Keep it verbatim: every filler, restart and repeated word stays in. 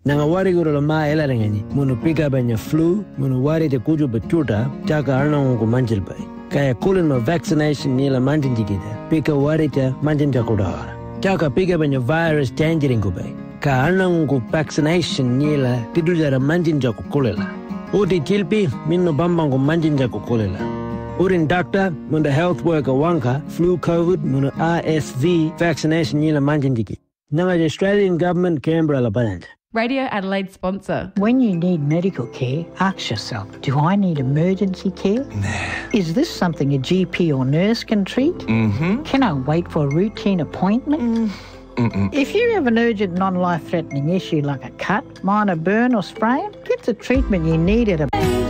Nanga wari guru ma ela rengani. Munu pika banya flu, munu wari te kuju bechuta, chaka arna ngu manjil bai. Kaya kulin ma vaccination nila manjin jikita. Pika wari te manjin jakudawara. Chaka pika banya virus tangiring ku bai. Ka arna ngu vaccination nila tidujara manjin jaku kulela. Uti chilpi minno bambangu manjin jaku kulela. Urin doctor, munda health worker wanka, flu COVID, muna R S V vaccination nila manjin jiki. Nanga the Australian government Canberra la band. Radio Adelaide sponsor. When you need medical care, ask yourself, do I need emergency care? Nah. Is this something a G P or nurse can treat? Mm-hmm. Can I wait for a routine appointment? Mm. Mm-mm. If you have an urgent non-life-threatening issue like a cut, minor burn or sprain, get the treatment you need at a...